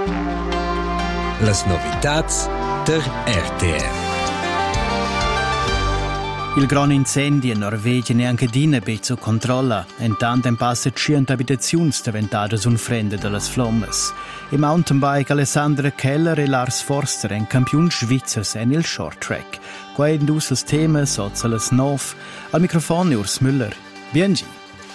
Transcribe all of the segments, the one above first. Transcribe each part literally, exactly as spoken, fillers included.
Las novitats der R T R. Il gran incendi in Norvegia neanche dina bezzo controlla, intanto in passa cento abitazioni diventadas un frende delle flammes. I mountainbike Alessandra Keller e Lars Forster en campioni svizzers en il short track. Qua indus les temas sozza les nov. Al microfono Urs Müller. Biengi.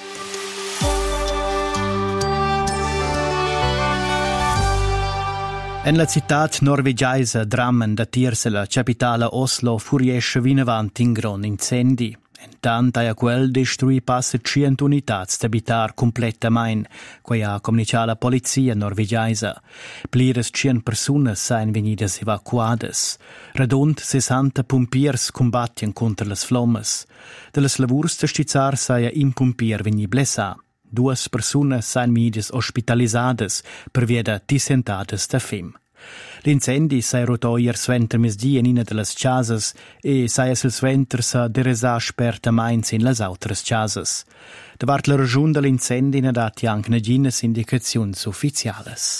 En la città norvegiaisa Drammen da tirse la capitale Oslo furiesce vinavant in gran incendi. Intanto a quel destruì passa cento unità d'abitar completamente, qua ha comunicato la polizia norvegiaisa. Pliras cento persone sain venidas evacuadas. Radont sessanta pompiers combattien contro le flammes. De les lavurs de stizzar saia in pompier veni blessa. Duas persone sain venidas ospitalisadas per via da dissentades da fem. L'incendi sai rotò ier sventer mesdì in ina de las casas e sai sil sventer sa deresa sperta mains in las autras casas. Davart la ragiun de l'incendi ne dati anche naginas indicazions ufficiales.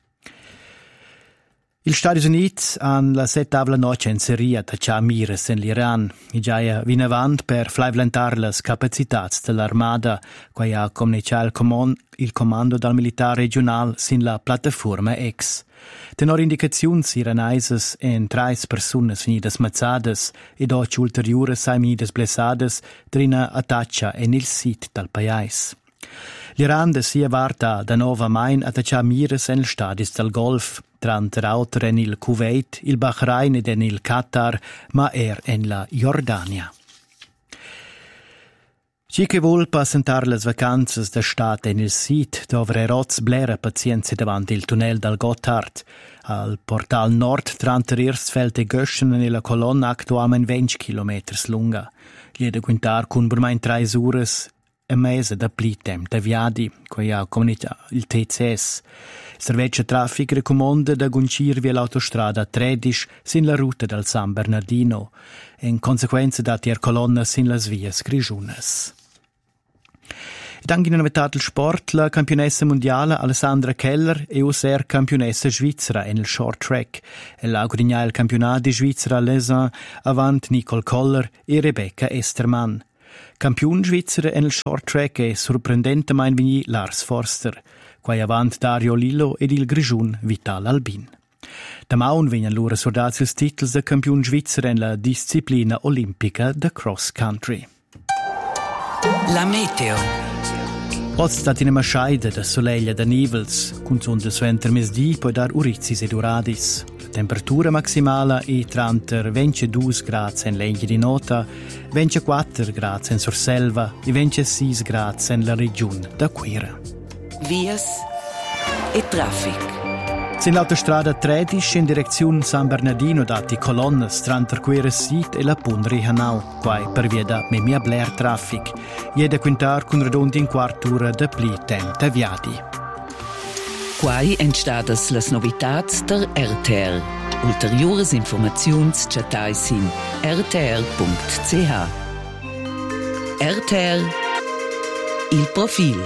Il Stati Uniti han la settavla noce in Siria da cià mires in l'Iran. I giaia vin avant per flaivlentar las capacitats dell'armada, qua ha comunicato il, comon- il comando dal militare regional sin la piattaforma X. Tenor indicazions iranaises en trais personas venidas mazzadas ed oci ulteriores sai venidas blessadas drina attaccia en il sit dal pais. L'Iran de sia varta da nova main attaccia mires en il stadis del Golf, trant rauter en il Kuwait, il Bahrain ed en il Qatar, ma er en la Jordania. Ci che vuol passentar las vacanzas da stat en il sit, dovre roz blera pazienza davanti il tunnel dal Gotthard. Al portal nord tranter Irsfeld e Göschen nella colonna actualmente venti chilometri lunga. Gli de quintar cun burmain tre ures e mese da plitem da viadi, coi ha comunità il T C S. Serveccia traffic recomanda da guncir via l'autostrada tredici sin la ruta del San Bernardino, in conseguenza da tier colonna sin las vias grigiunas. Ed anche in novità del sport, la campionessa mondiale Alessandra Keller e user campionessa svizzera nel short track. E la guadagna il campionato di Svizzera a Lausanne avant Nicole Koller e Rebecca Estermann. Campion svizzera nel short track è sorprendentemente vegni Lars Forster, qua avant Dario Lillo ed il grigiun Vital Albin. Da maun vengono loro sordati i titoli da campione svizzera nella disciplina olimpica da cross country. La meteo. Oggi è stata una masciaida da soleglia da nivels, con sonde sventer mesdì poi dar urizis ed uradis. La temperatura maximale è tra ventidue gradi in legna di nota, ventiquattro gradi in Sorselva e ventisei gradi nella regione da Quera. Vias e traffic. Sin l'autostrada tredici in direzione San Bernardino dati colonne tra Quera Sit e la Pundri Hanau, qua per via da Memia Blair traffic. E da quintar con redondi in quartura da pli temp da viadi. Quai entstadas las novitats der R T R. Ulteriores informaziuns chatais in r t r punct c h. R T R Il profil.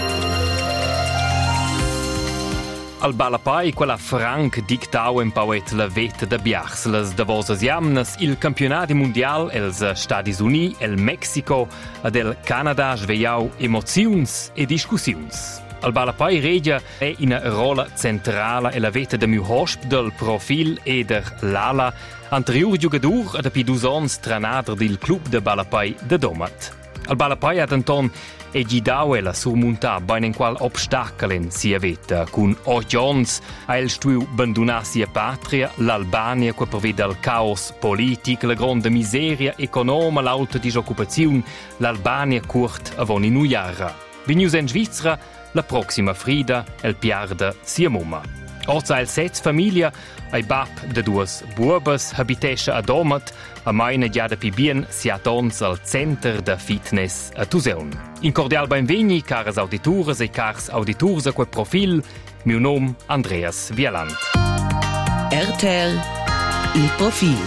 Al Balapai quella franc dictau en pauet la veta da biars las davosas jamnas il campionato mondial els Stati Uniti, el Mexico ed el Canada sveiau emoziuns e discussiuns. Al Balapai regia è in rola centrale e la veta da miu hosp del profil eder Lala, anterior giugadur ad apidusons tranader del club de Balapai de Domat. Al Balapai ad Anton e gidau e la surmontà bain in qual obstacalen sia veta, cun ogions a el stuiu abandonar sia patria, l'Albania que prevede il caos politic, la grande miseria economa, l'alta disoccupazione, l'Albania curt avon in uiara. Venius in Svizzera, la proxima frida, el piarda sia mumma. Orza el sez famiglia, ai bab de duas buobas, habitescha a Domat, a meine giada pi bien sia tons al center da fitness a Tuseun. In cordial benvegni, caras auditores e cars auditors a quel profil, mio nom Andreas Vialand. R T R Il profil.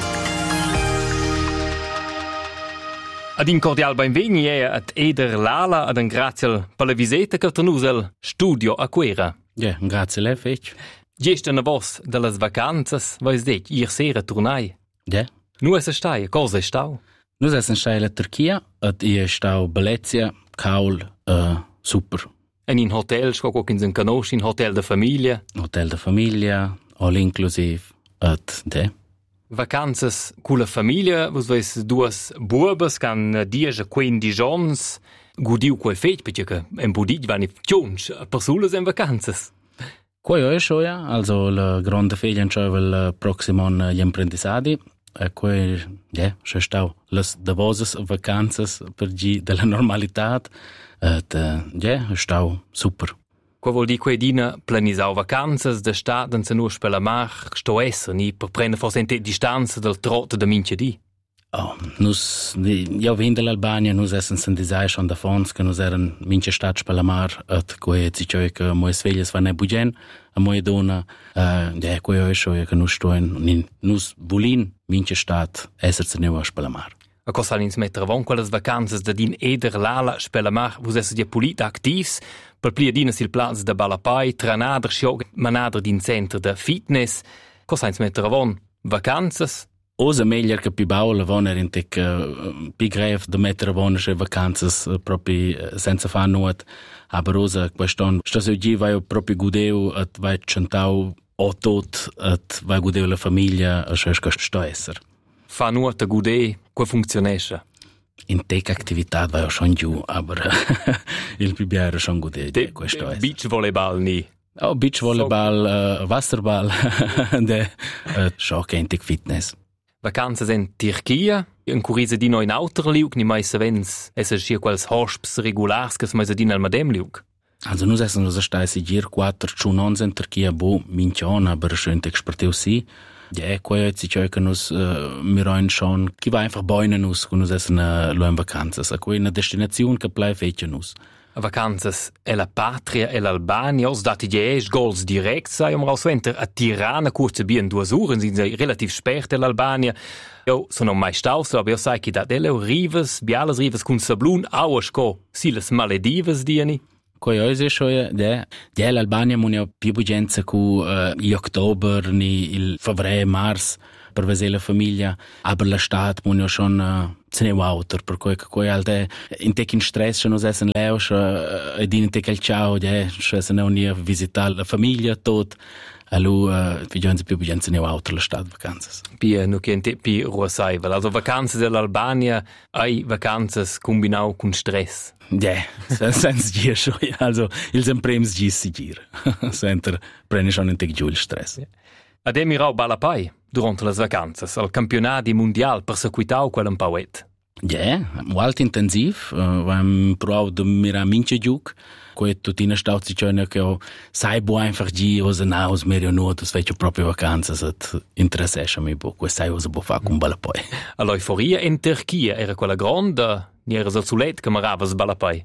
Ad in cordial benvegni è ad Eder Lala, ad un grazie per la visita che tenus al studio a Quera. Ja, grazie a lei, fece. Gesta na vos delle vacanzas, vais det, ier sera tornai. Ja. Nu es stai, cosa è stau? Nus essen stai la Turchia, et i stau Belezia, Kaul, uh, super. En in hotel, sco co in conosci, in hotel de famiglia. Hotel de famiglia, all inclusive, et de. Vacanzas con la famiglia, vos veis duas buobas can dies a quindici ons, gudiu quei fetg, perché en budit vani tionch, persulas en vacanzas. Qua io esco ja, also la grande figlia il prossimo anno gli imprendisadi, e qua, ja, c'è stau las davoses vacanzas per gi della normalità, et, ja, stau super. Qua vuol dire quei dina planisau vacanzas da stat en senur per la mar, sto esser ni per prendere forse in distanza del trotto da mince di. Oh, nus, io vin dell'Albania, nus essen sen disai schon da fons, che nus eren mince stats per la mar, et quei ziccioi che moe sveglias va ne bugen, a moe dona, uh, ja, quei oi scho, che nus stoen, nus bulin mince stat, esser se ne per la mar. A cosa ins mettere avon quelles vacanzas da din eder lala per la mar, vos esser di polit activs, per plia dina sil plaz da Balapai, tranader sciog, manader din centro da fitness, cosa ins mettere avon? Vacanzas? Osa meglio che più baula von er in tec uh, più greve da mettere von che vacanzas uh, proprio uh, senza far nuot, aber osa queston sto se gi vai proprio gudeu at vai centau o tot at vai gudeu la famiglia a che sto esser. Fa nuot a gude, qua funzionesce. In tec attività vai schon giù, aber il più biere schon gudeu de questo esser. Beach volleyball ni. Oh, beach volleyball, uh, Wasserball, de uh, scho kein tec fitness. Vacanzas in Turchia, in curisa di noi in auter liug, ni mai savens, es es hier quals hosps regulars, che mai din al madem liug. Also nus essen nus stai sigir quattro chunons in Turchia, bo minchon, aber schön exportiu si. Ja, qua si che nus uh, miroin schon, ki va einfach boinen nus, kun nus essen uh, lo in vacanzas, a quei una destinazione che plai fece nus. Vacanzas è la patria e l'Albania, os dati dies gols direkt sei um rauswenter a Tirana kurze bien duas uren sind sei relativ spät l'Albania. Jo sono mai staus, aber io sai che da delle rivas, bialas rivas kun sablun auasco, silas Maledives dieni. Coi oise shoia de de l'Albania munio più bugenza cu uh, i ottober ni il febbraio mars per vedere la famiglia, aber la stat munio schon uh, se ne autor per cui coi alte in tec in stress schon essen leus e din tec el ciao de se ne unia visitar la famiglia tot allo uh, figianze più bugenza ne autor la stat vacanzas. Pia nu kente pi ruasaivel, also vacanzas dell'Albania, ai vacanzas combinau con stress. Ja, senza dir schon, also il semprems gis sigir. Senter prende schon in tec giù il stress. Adem irau Balapai durante las vacanzas, al campionati mundial perseguitau quel un pauet. Ja, molt intensiv, uh, vam provau de mira mince giuc, quei tutina stau ziccione che ho sai bo einfach gi osa naus merio nuotus fece proprio vacanzas et interessesce mi bo, quei sai osa bo fa con Balapai. L'euforia in Turchia era quella grande, ni era so zulet che maravas Balapai.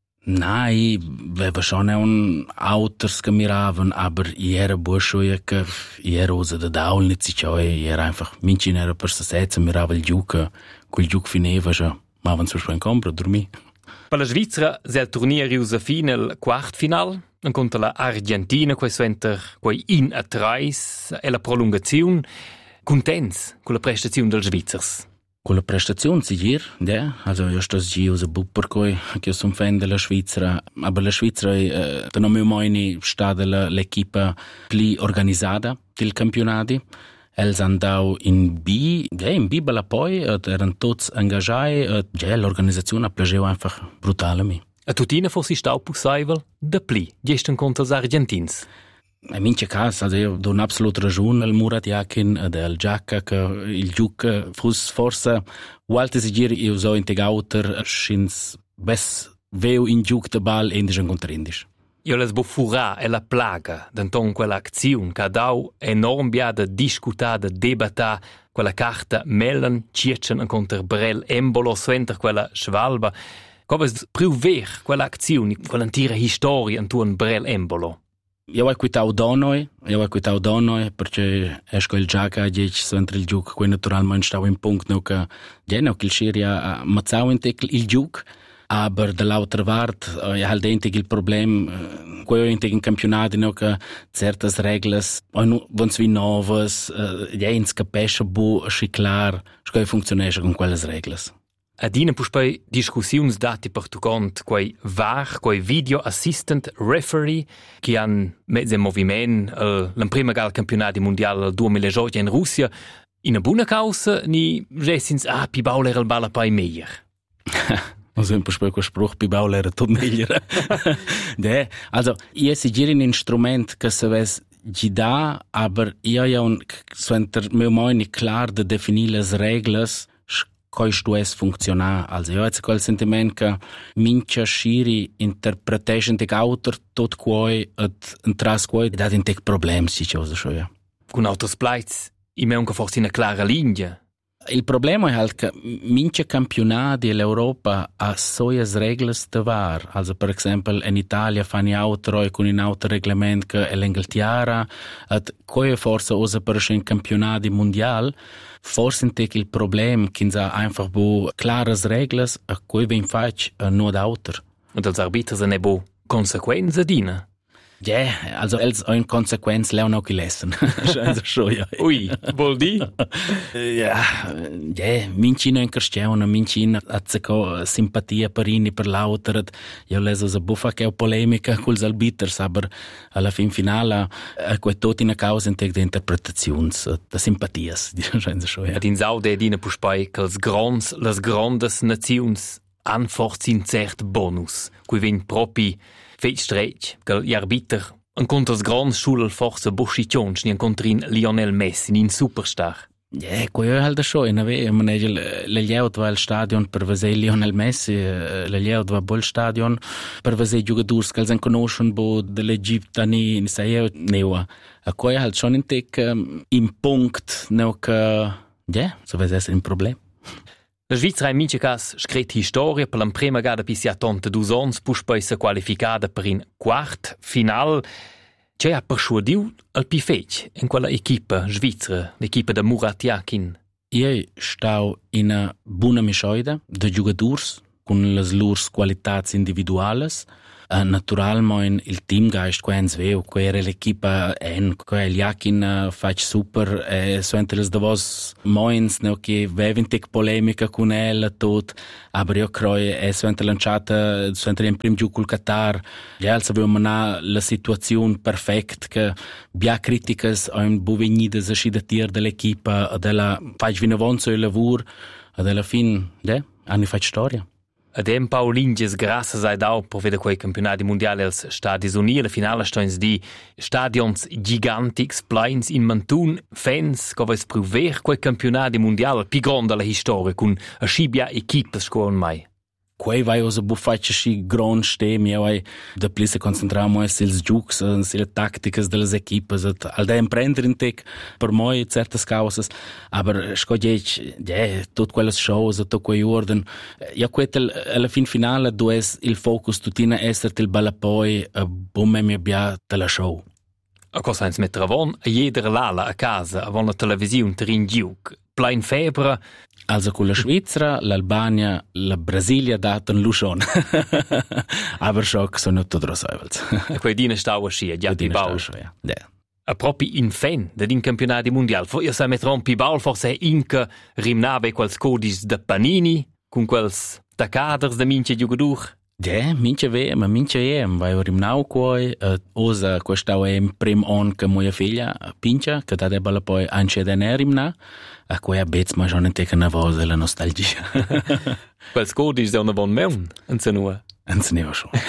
Nein, veva schon un Autos che miraven, aber i era burschoia che i era osa da daul nit ziccioi, i era einfach minci nera per se setze mirava il giuc, quel giuc fineva già, ma avan su in compra dormi. Per la Svizzera se il turnier riusa fine il quartfinal, contro la Argentina, quei suenter, quei in a trais, e la prolungazione, contents con la prestazione del Svizzers. Con la prestazione, sicher, ja. Also, io sto giù usa bupper coi, che io sono fan della Svizzera, aber la Svizzera, eh, da non mi mai sta l'equipa più organizzata del campionati. Els andau in B, ja, in B Balapai, erano tutti engagati, ja, l'organizzazione ha piaciuto einfach brutal a me. A tutina fossi stau possibile da pli, gesten contro gli argentins. In mince caso, also io do un'assoluta ragione al Murat Yakin e al Giacca che il giuc fosse forse volte si giri io so integauter schins bes veu in giuc de bal indisch incontrindisch. Io les bo furà e la plaga d'anton quella azione che ha dau enorm biada discutada, debatta quella carta Mellan Circen contro Brel Embolo suenter quella Schwalba. Come es più ver quella azione, quell'antica storia intorno Brel Embolo. Io ho quitau donoi, io ho quitau donoi perché esco il Giacca dieci suenter il giuc, quei naturalmente stau in punct no che ja no che il sciria mazzau in tec il giuc. aber dall'altra parte è halt entig il problem quei entig in campionati no che certas reglas hanno vons vi novas ja ins capesce bu schi clar sco funzionesce con quelle reglas. Adina pus poi discussiuns dati per tu cont quei V A R, quei Video Assistant Referee che han mezzo in moviment uh, la prima gal campionati mondiale duemiladiciotto in Russia in una buona causa ni resins ah pi bauler al balla pai meglio. Also ein paar Spruch bei Baulehrer tut mehr. De, also io si gira un instrument che se ves gida, aber io ja un so enter meu moini klar de definir las reglas coi stu es funziona. Also io jetzt quel sentiment che mincha schiri interpretation de autor tot quoi et entras quoi dat in tec problem si chose scho ja. Con autos plaits i me unca forse una clara linea. Il problema è halt che minche campionati l'Europa ha soias reglas de var. Also per esempio in Italia fanno auto con un auto reglement che è l'Inghilterra et coi forse usa per un campionati mondial. Forse in tec il problem che ha einfach bo claras reglas a coi ven fac no d'auto. Und als arbiters ne bo consequenza dina. Ja, yeah, also els ein Konsequenz lern auch gelesen. Also schon ja. Ui, vol di? Ja, ja, mincina in Cristiano, mincina azzeco simpatia per ini per l'autor. Io leso se buffa che è polemica culs arbiters, aber alla fin finale è quei tot in causa in tec de interpretazions, de simpatias, diciamo schon ja. Ad in saude dina puspai che els grons, les grandes nazions han forse in cert bonus, cui vin propi feit streit, che gli arbiter incontra els grans schul forse boscicions ni incontrin Lionel Messi, ni un superstar. Ja, yeah, quello è halt schon, in ave, man è le lieut va al stadion per vedere Lionel Messi, le lieut va bol stadion per vedere giocatori che els conoscono bo dell'Egitto ni sai neua. A quello è halt schon in tec in punct neu che ja, yeah, so vede essere un problema. La Svizzera in mince cas scret historia per la prima gada pisi a trentadue ans pus poi se qualificada per in quart final. C'è ha persuadiu al pifec in quella equipa svizzera, l'equipa da Murat Yakin. Io stau in una buona miscela de giocators con le loro qualità individuali. Uh, naturalmente il teamgeist che ens veu, che era l'equipa en, che il Yakin uh, fac super, e so entre les de vos moins, no, che veventic polemica con el tot, aber io credo è so entre lanciata, so entre in prim giù col Qatar, ja, also veu mana la situazione perfect, che bia criticas ein bu venidas asci da tier dell'equipa, della fac vinavonzo il lavoro, ad alla fin, ja, anni fac storia. Adem Paulinges graças ai dau per vedere quei campionati mondiali als Stadis Uniti, la finale stoins di stadions gigantics, plains in Mantun, fans, che vais prover quei campionati mondiali più grande della storia, con a scibia equipes scuon mai. Quei vai osa buffaccia schi grand stem, io vai da pli se concentramo sils giucs, sile tacticas delle equipes, al da imprendere in tec per moi certas causas, aber scogec, ja, tot quelles shows, tot quei orden, ja quetel alla fin finale du es il focus tutina esser til balapoi a bumme mi abbia della show. A cosa ens mettere avon, a jeder lala a casa, avon la televisione terin giuc, plain febbre. Also con la Svizzera, l'Albania, la Brasilia daten luschon. Aber schock sono tutto rosaivels. E quei dine stau a scia, già pi baul. Ja. A propi in fan de din campionati mondial. Fo io sa metron pi baul forse inca rimnave quels codis de Panini, con quels tacaders de mince giugadur. Ja, mince ve, ma mince em, vai o rimnau quoi, uh, osa questau em prim on che moia figlia pincha, che da debala poi anche da ne rimna, a quei abets ma schon enteca na voce la nostalgia. Quels codis de una bon meun, en se nua. En se nua schon.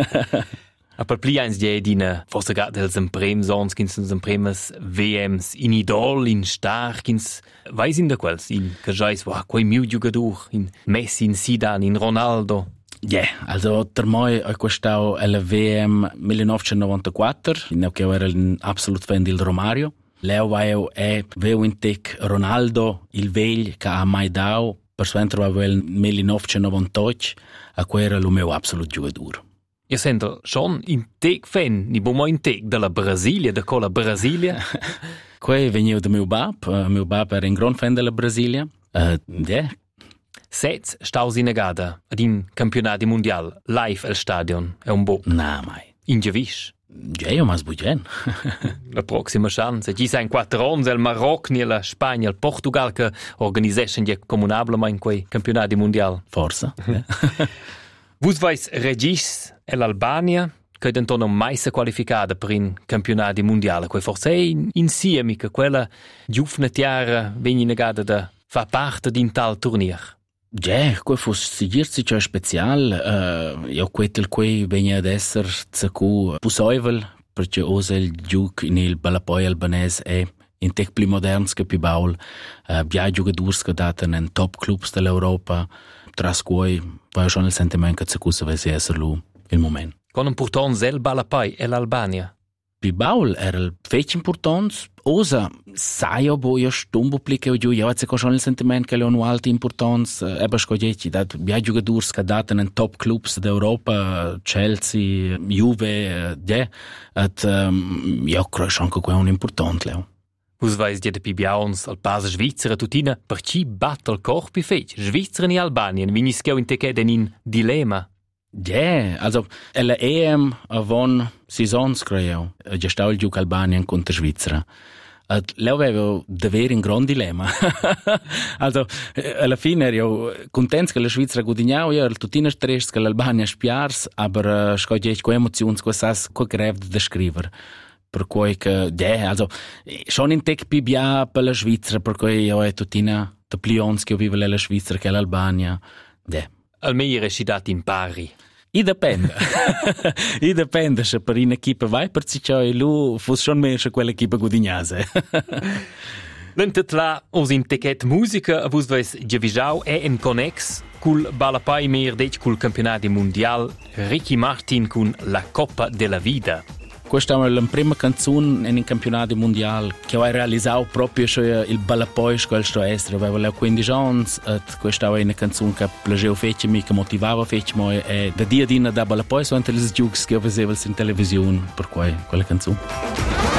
A per pli eins die dina, forse gat dels emprem sons, kins uns empremes V Ms in Idol, in Star, kins, vais in da quels, in che jais, wow, quei miu giugadur, in Messi, in Zidane, in Ronaldo. Ja, yeah, also per moi ho questau alla V M millenovecentonovantaquattro, in che era un absolut fan del Romario. Leo vai e veu in tec Ronaldo, il vegl che ha mai dau, per suentro aveva il millenovecentonovantotto, a cui era lo meu absolut giocatore. Io sento schon in tec fan, ni bomo in tec della Brasilia, da cola Brasilia. Quei veniu da meu bab, uh, meu bab era un gran fan della Brasilia. Uh, yeah. Sez staus in negada ad in campionati mondial live al stadion è un bo. Na mai. In Gevis. Ja, io mas bugen. La prossima chance. Ci sai in quattro anni il Marocco, la Spagna, il Portugal che organizzano gli comunabili in quei campionati mondiali. Forza. Vus vais regis e l'Albania che dentono mai si qualificata per in campionati mondiali. Quei forse insieme che quella giovane tiara viene negata da fa parte di un tal turnier. Ja, quei fosse sigirsi ciò special. Uh, io quetel quei vegna ad esser zacu possibile perché osa il giug in il balapoi albanese è in tec più moderns che più baul. Uh, Bia giocators che daten in top clubs dell'Europa. Tras cui va schon il sentimento che zacu savesse esser lu il momento. Con un portons el balapoi e l'Albania. Pi baul era il fece importante. Osa, sai io bo io stumbo plique giù, io c'è schon il sentimento che le hanno alta importanza. Ebbe scoglietti, dat bia giocatori che daten in top clubs d'Europa, Chelsea, Juve, ja, et um, io credo schon che quello è un importante, Leo. Vus vais di de pi biauns al pasa Svizzera tutina per ci batte il corpi fece. Svizzera e Albanien vinischeu in teche den in dilemma. Ja, also la E M avon seasons creo, già stavo il gioco Albanien contro Svizzera. Et leo avevo davvero un gran dilemma. Also alla fine ero contento che la Svizzera guadagnava, io ero tutt'ina stress che l'Albania spiars, aber scogliei quelle emozioni che sas co greve da scrivere. Per cui che ja, also schon in tec più bia per la Svizzera, per cui io è tutt'ina de plions che io vivo la Svizzera che l'Albania. Ja. Al meglio è dato in pari. I dipende. I dipende se per un'equipa vai per ciò e lui fosse schon meglio quell'equipa guadagnase. Lentet la os in techet musica a vus vais giavisau e in connex cul balapai mer dec cul campionati mondial Ricky Martin con La Coppa della Vida. Questa è la prima canzone in un campionato mondiale che ho realizzato proprio il balapoi che sto essere. Avevo quindici anni e questa è una canzone che piaceva farmi, che motivava farmi e da dia a dia da balapoi sono anche le giochi che io facevo in televisione per quella canzone.